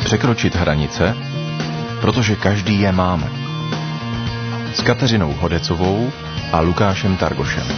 Překročit hranice, protože každý je máme. S Kateřinou Hodecovou a Lukášem Targošem.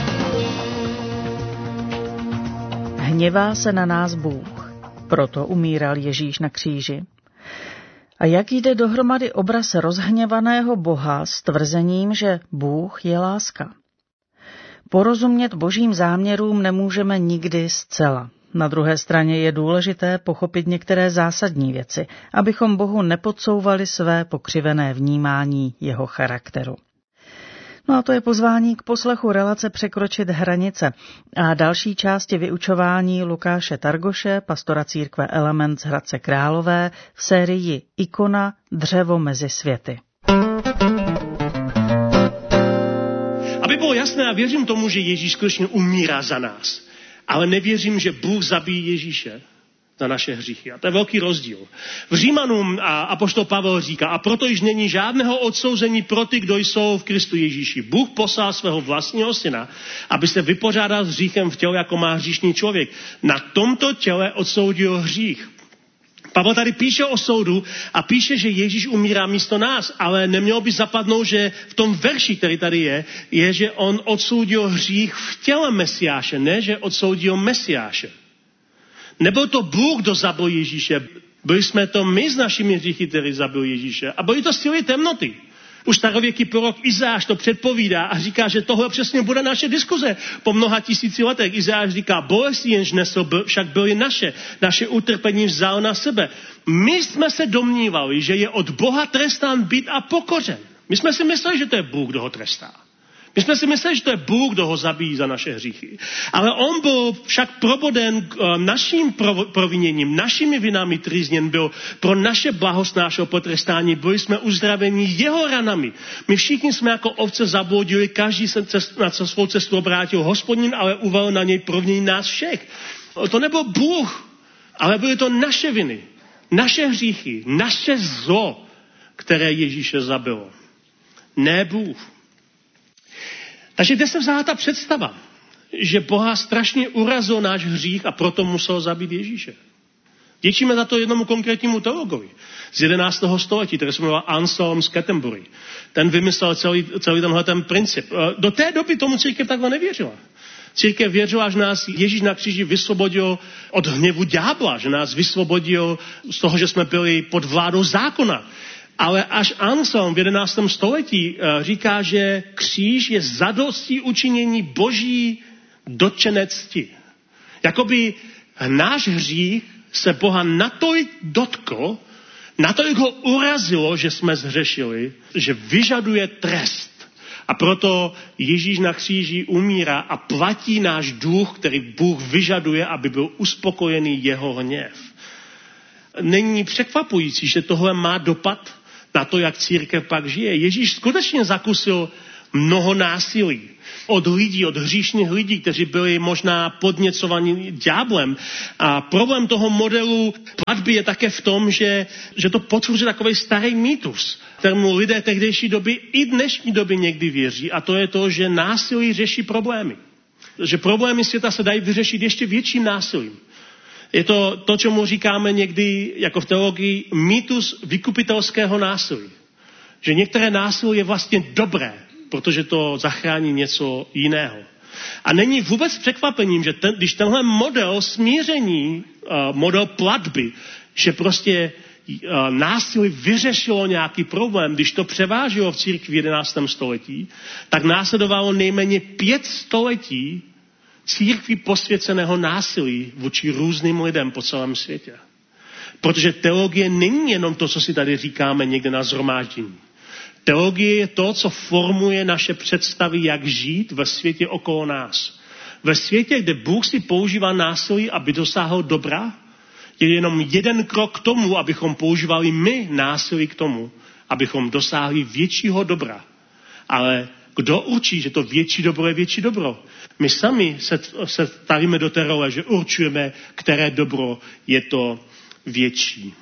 Hněvá se na nás Bůh, proto umíral Ježíš na kříži. A jak jde dohromady obraz rozhněvaného Boha s tvrzením, že Bůh je láska? Porozumět božím záměrům nemůžeme nikdy zcela. Na druhé straně je důležité pochopit některé zásadní věci, abychom Bohu nepodsouvali své pokřivené vnímání jeho charakteru. No a to je pozvání k poslechu relace Překročit hranice a další části vyučování Lukáše Targoše, pastora církve Element z Hradce Králové v sérii Ikona dřevo mezi světy. Aby bylo jasné, já věřím tomu, že Ježíš skutečně umírá za nás, ale nevěřím, že Bůh zabíjí Ježíše za naše hříchy. A to je velký rozdíl. V Římanům apoštol Pavel říká, a proto již není žádného odsouzení pro ty, kdo jsou v Kristu Ježíši. Bůh poslal svého vlastního syna, aby se vypořádal s hříchem v těle, jako má hříšný člověk. Na tomto těle odsoudil hřích. Pavel tady píše o soudu a píše, že Ježíš umírá místo nás, ale nemělo by zapadnout, že v tom verši, který tady je, že on odsoudil hřích v těle Mesiáše, ne, že odsoudil Mesiáše. Nebyl to Bůh, kdo zabil Ježíše, byli jsme to my s našimi hříchy, který zabil Ježíše. A byly to síly temnoty. Už starověký prorok Izajáš to předpovídá a říká, že tohle přesně bude naše diskuze. Po mnoha tisíci letech Izajáš říká, bolesti jenž nesl, však byly naše utrpení vzal na sebe. My jsme se domnívali, že je od Boha trestán být a pokořen. My jsme si mysleli, že to je Bůh, kdo ho trestá. My jsme si mysleli, že to je Bůh, kdo ho zabíjí za naše hříchy. Ale on byl však proboden naším proviněním, našimi vinami trýzněn byl pro naše blahost našeho potrestání. Byli jsme uzdraveni jeho ranami. My všichni jsme jako ovce zabloudili, každý se na svou cestu obrátil. Hospodin ale uvalil na něj provinění nás všech. To nebyl Bůh, ale byly to naše viny, naše hříchy, naše zlo, které Ježíše zabilo. Ne Bůh. Takže kde se vzala ta představa, že Boha strašně urazil náš hřích a proto musel zabít Ježíše? Děčíme za to jednomu konkrétnímu teologovi z 11. století, který se jmenoval Anselm z Canterbury. Ten vymyslel celý tenhle ten princip. Do té doby tomu církev takhle nevěřila. Církev věřila, že nás Ježíš na kříži vysvobodil od hněvu ďábla, že nás vysvobodil z toho, že jsme byli pod vládou zákona. Ale až Anselm v 11. století říká, že kříž je zadostí učinění boží dotčené cti. Jakoby náš hřích se Boha natolik dotkl, natolik ho urazilo, že jsme zhřešili, že vyžaduje trest. A proto Ježíš na kříži umírá a platí náš dluh, který Bůh vyžaduje, aby byl uspokojený jeho hněv. Není překvapující, že tohle má dopad na to, jak církev pak žije. Ježíš skutečně zakusil mnoho násilí od lidí, od hříšných lidí, kteří byli možná podněcovaní ďáblem. A problém toho modelu platby je také v tom, že to potvrzuje takový starý mýtus, kterému lidé tehdejší doby i dnešní doby někdy věří. A to je to, že násilí řeší problémy. Že problémy světa se dají vyřešit ještě větším násilím. Je to, čemu říkáme někdy jako v teologii mýtus vykupitelského násilí. Že některé násilí je vlastně dobré, protože to zachrání něco jiného. A není vůbec překvapením, že když tenhle model smíření, model platby, že prostě násilí vyřešilo nějaký problém, když to převážilo v církvi v 11. století, tak následovalo nejméně 5 století církvi posvěceného násilí vůči různým lidem po celém světě. Protože teologie není jenom to, co si tady říkáme někde na shromáždění. Teologie je to, co formuje naše představy, jak žít ve světě okolo nás. Ve světě, kde Bůh si používá násilí, aby dosáhl dobra, je jenom jeden krok k tomu, abychom používali my násilí k tomu, abychom dosáhli většího dobra. Ale kdo určí, že to větší dobro je větší dobro? My sami se stavíme do té role, že určujeme, které dobro je to větší.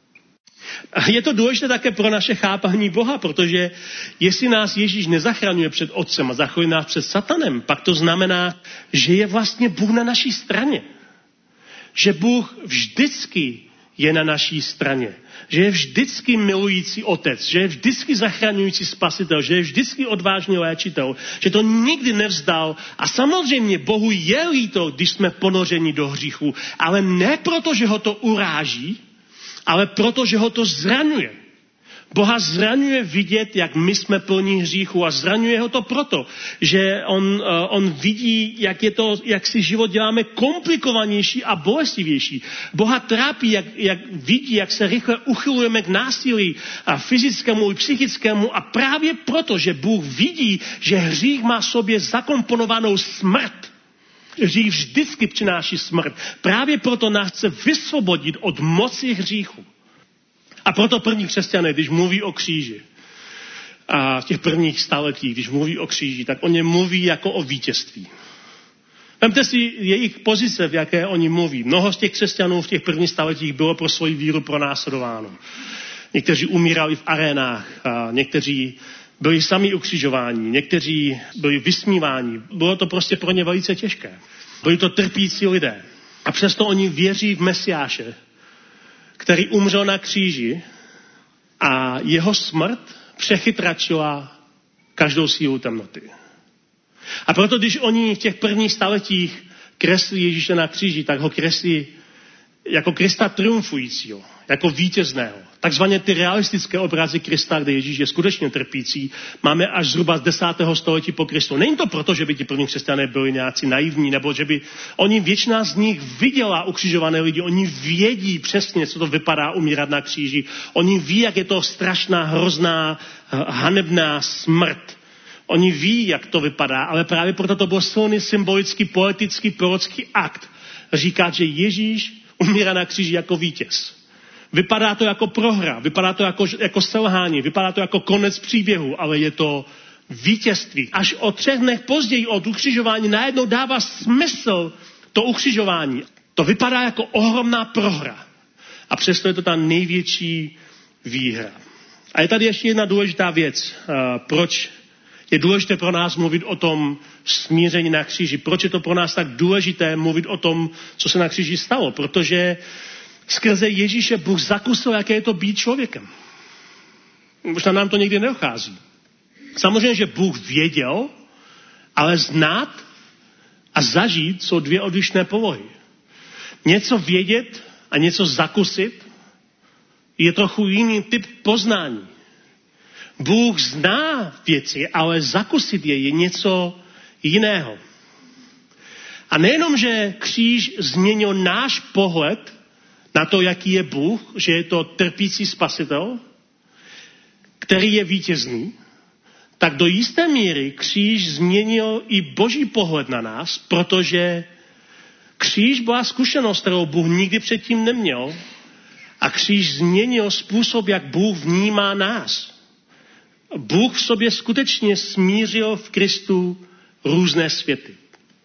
A je to důležité také pro naše chápání Boha, protože jestli nás Ježíš nezachraňuje před Otcem a zachrání nás před Satanem, pak to znamená, že je vlastně Bůh na naší straně. Že Bůh vždycky je na naší straně. Že je vždycky milující otec, že je vždycky zachraňující spasitel, že je vždycky odvážný léčitel, že to nikdy nevzdal. A samozřejmě Bohu je líto, když jsme ponořeni do hříchu, ale ne proto, že ho to uráží, ale proto, že ho to zraňuje. Boha zraňuje vidět, jak my jsme plní hříchu a zraňuje ho to proto, že on vidí, jak si život děláme komplikovanější a bolestivější. Boha trápí, jak vidí, jak se rychle uchylujeme k násilí a fyzickému i psychickému a právě proto, že Bůh vidí, že hřích má v sobě zakomponovanou smrt. Hřích vždycky přináší smrt. Právě proto nás chce vysvobodit od moci hříchu. A proto první křesťané, když mluví o kříži, a v těch prvních staletích, když mluví o kříži, tak o něm mluví jako o vítězství. Vemte si jejich pozice, v jaké oni mluví. Mnoho z těch křesťanů v těch prvních staletích bylo pro svoji víru pronásledováno. Někteří umírali v arénách, a někteří byli sami ukřižováni, někteří byli vysmíváni. Bylo to prostě pro ně velice těžké. Byli to trpící lidé. A přesto oni věří v Mesiáše, který umřel na kříži a jeho smrt přechytračila každou sílu temnoty. A proto, když oni v těch prvních staletích kreslí Ježíše na kříži, tak ho kreslí jako Krista triumfujícího, jako vítězného. Takzvaně ty realistické obrazy Krista, kde Ježíš je skutečně trpící, máme až zhruba z 10. století po Kristu. Není to proto, že by ti první křesťané byli nějací naivní, nebo že by většina z nich viděla ukřižované lidi. Oni vědí přesně, co to vypadá umírat na kříži. Oni ví, jak je to strašná, hrozná, hanebná smrt. Oni ví, jak to vypadá, ale právě proto to byl silný symbolický, poetický, prorocký akt. Říkat, že Ježíš umírá na kříži jako vítěz. Vypadá to jako prohra, vypadá to jako selhání, vypadá to jako konec příběhu, ale je to vítězství. Až o 3 dnech později od ukřižování najednou dává smysl to ukřižování. To vypadá jako ohromná prohra. A přesto je to ta největší výhra. A je tady ještě jedna důležitá věc. Proč je důležité pro nás mluvit o tom smíření na kříži? Proč je to pro nás tak důležité mluvit o tom, co se na kříži stalo? Protože skrze Ježíše Bůh zakusil, jaké je to být člověkem. Možná nám to někdy nedochází. Samozřejmě, že Bůh věděl, ale znát a zažít jsou 2 odlišné polohy. Něco vědět a něco zakusit je trochu jiný typ poznání. Bůh zná věci, ale zakusit je něco jiného. A nejenom, že kříž změnil náš pohled na to, jaký je Bůh, že je to trpící spasitel, který je vítězný, tak do jisté míry kříž změnil i Boží pohled na nás, protože kříž byla zkušenost, kterou Bůh nikdy předtím neměl, a kříž změnil způsob, jak Bůh vnímá nás. Bůh v sobě skutečně smířil v Kristu různé světy.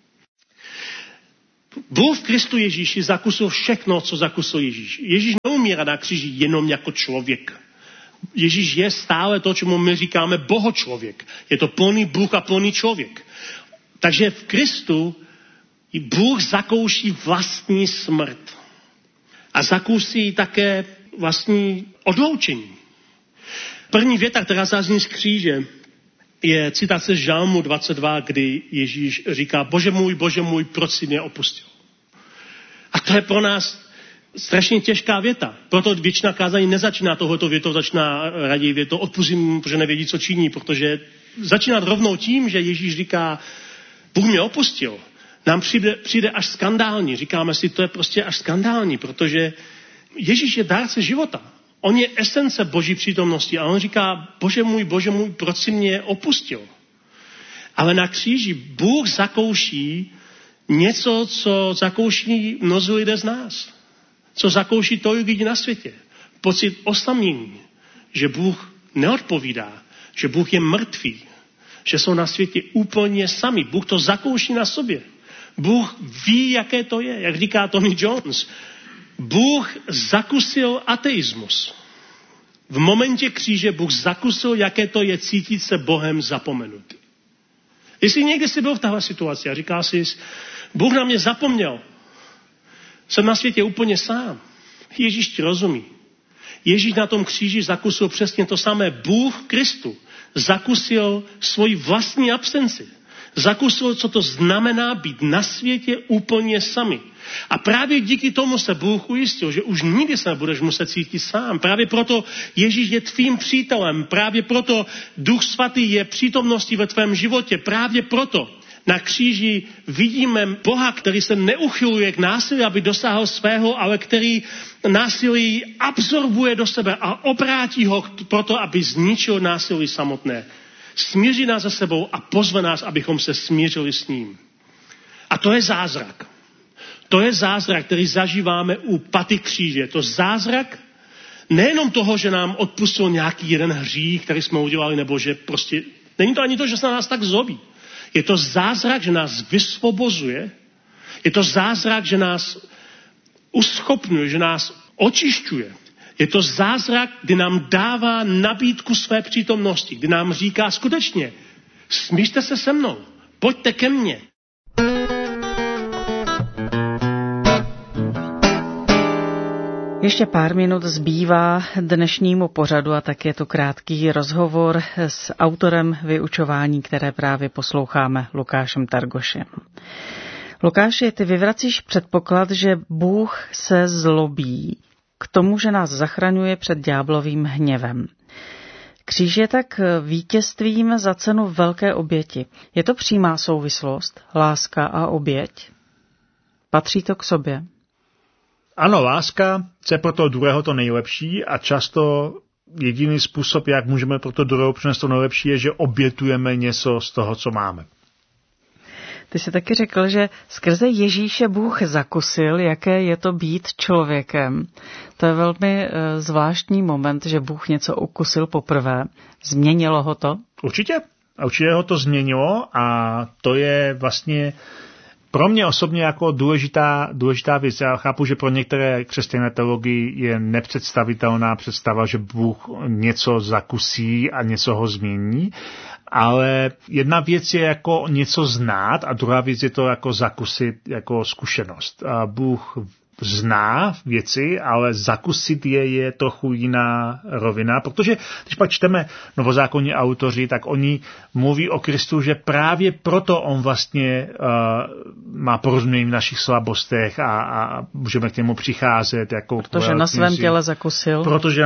Bůh v Kristu Ježíši zakusil všechno, co zakusil Ježíš. Ježíš neumírá na kříži jenom jako člověk. Ježíš je stále to, čemu my říkáme bohočlověk. Je to plný Bůh a plný člověk. Takže v Kristu Bůh zakouší vlastní smrt. A zakouší také vlastní odloučení. První věta, která zazní z kříže, je citace z Žalmu 22, kdy Ježíš říká: Bože můj, proč jsi mě opustil? A to je pro nás strašně těžká věta. Proto většina kázání nezačíná tohleto větou, začíná raději větou odpustím, protože nevědí, co činí, protože začínat rovnou tím, že Ježíš říká, Bůh mě opustil, nám přijde až skandální. Říkáme si, to je prostě až skandální, protože Ježíš je dárce života. On je esence Boží přítomnosti a on říká, Bože můj, proč jsi mě opustil? Ale na kříži Bůh zakouší něco, co zakouší mnozí lidé z nás. Co zakouší tolik lidí na světě. Pocit osamění, že Bůh neodpovídá, že Bůh je mrtvý, že jsou na světě úplně sami. Bůh to zakouší na sobě. Bůh ví, jaké to je, jak říká Tony Jones. Bůh zakusil ateismus. V momentě kříže Bůh zakusil, jaké to je cítit se Bohem zapomenutý. Jestli někdy jsi byl v téhle situaci a říká si, Bůh na mě zapomněl, jsem na světě úplně sám. Ježíš ti rozumí. Ježíš na tom kříži zakusil přesně to samé. Bůh v Kristu zakusil svoji vlastní absenci. Zakusil, co to znamená být na světě úplně sami. A právě díky tomu se Bůh ujistil, že už nikdy se nebudeš muset cítit sám. Právě proto Ježíš je tvým přítelem. Právě proto Duch Svatý je přítomností ve tvém životě. Právě proto na kříži vidíme Boha, který se neuchyluje k násilí, aby dosáhl svého, ale který násilí absorbuje do sebe a obrátí ho proto, aby zničil násilí samotné. Smíří nás se sebou a pozve nás, abychom se smířili s ním. A to je zázrak. To je zázrak, který zažíváme u paty kříže. Je to zázrak nejenom toho, že nám odpustil nějaký jeden hřích, který jsme udělali, nebo že prostě... Není to ani to, že se na nás tak zlobí. Je to zázrak, že nás vysvobozuje. Je to zázrak, že nás uschopňuje, že nás očišťuje. Je to zázrak, kdy nám dává nabídku své přítomnosti, kdy nám říká skutečně, smířte se se mnou, pojďte ke mně. Ještě pár minut zbývá dnešnímu pořadu a tak je to krátký rozhovor s autorem vyučování, které právě posloucháme, Lukášem Targošem. Lukáši, ty vyvracíš předpoklad, že Bůh se zlobí k tomu, že nás zachraňuje před ďáblovým hněvem. Kříž je tak vítězstvím za cenu velké oběti. Je to přímá souvislost, láska a oběť? Patří to k sobě? Ano, láska chce pro toho druhého to nejlepší a často jediný způsob, jak můžeme pro toho druhého přinést to nejlepší, je, že obětujeme něco z toho, co máme. Ty jsi taky řekl, že skrze Ježíše Bůh zakusil, jaké je to být člověkem. To je velmi zvláštní moment, že Bůh něco ukusil poprvé. Změnilo ho to? Určitě. A určitě ho to změnilo a to je vlastně pro mě osobně jako důležitá věc. Já chápu, že pro některé křesťanské teologii je nepředstavitelná představa, že Bůh něco zakusí a něco ho změní. Ale jedna věc je jako něco znát a druhá věc je to jako zakusit jako zkušenost. A Bůh zná věci, ale zakusit je trochu jiná rovina, protože když pak čteme novozákonní autoři, tak oni mluví o Kristu, že právě proto on vlastně má porozumění v našich slabostech a můžeme k němu přicházet. Jako protože na svém těle zakusil.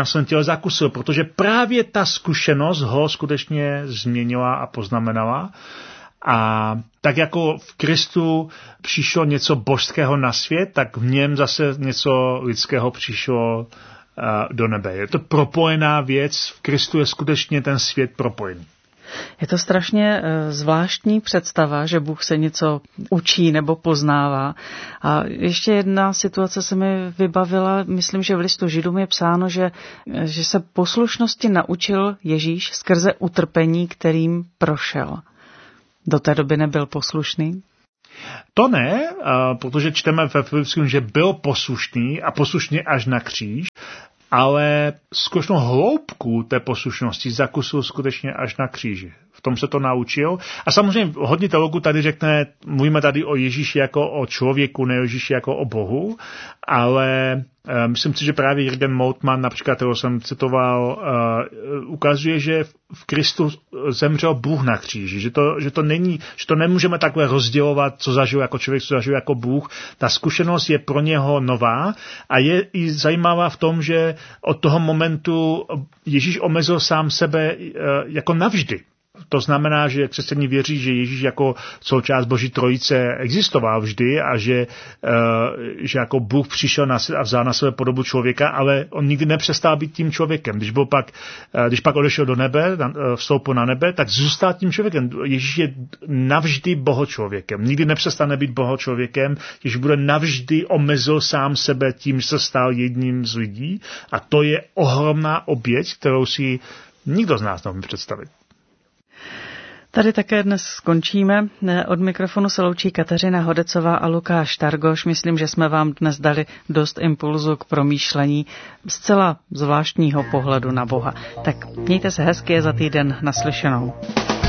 Protože právě ta zkušenost ho skutečně změnila a poznamenala. A tak jako v Kristu přišlo něco božského na svět, tak v něm zase něco lidského přišlo do nebe. Je to propojená věc, v Kristu je skutečně ten svět propojený. Je to strašně zvláštní představa, že Bůh se něco učí nebo poznává. A ještě jedna situace se mi vybavila, myslím, že v listu Židům je psáno, že se poslušnosti naučil Ježíš skrze utrpení, kterým prošel. Do té doby nebyl poslušný? To ne, protože čteme ve Filipském, že byl poslušný a poslušný až na kříž, ale skutečnou hloubku té poslušnosti zakusil skutečně až na kříži. V tom se to naučil. A samozřejmě hodně teologů tady řekne, mluvíme tady o Ježíši jako o člověku, ne Ježíši jako o Bohu, ale myslím si, že právě Jürgen Moltmann, například, kterou jsem citoval, ukazuje, že v Kristu zemřel Bůh na kříži, že to nemůžeme takhle rozdělovat, co zažil jako člověk, co zažil jako Bůh. Ta zkušenost je pro něho nová a je i zajímavá v tom, že od toho momentu Ježíš omezil sám sebe jako navždy. To znamená, že křesťané věří, že Ježíš jako součást Boží trojice existoval vždy a že jako Bůh přišel a vzal na sebe podobu člověka, ale on nikdy nepřestal být tím člověkem. Když pak odešel do nebe, vstoupil na nebe, tak zůstal tím člověkem. Ježíš je navždy bohočlověkem. Nikdy nepřestane být bohočlověkem, Ježíš bude navždy omezil sám sebe tím, že se stal jedním z lidí a to je ohromná oběť, kterou si nikdo z nás nemůže představit. Tady také dnes skončíme. Od mikrofonu se loučí Kateřina Hodecová a Lukáš Targoš. Myslím, že jsme vám dnes dali dost impulzu k promýšlení zcela zvláštního pohledu na Boha. Tak mějte se hezky, za týden naslyšenou.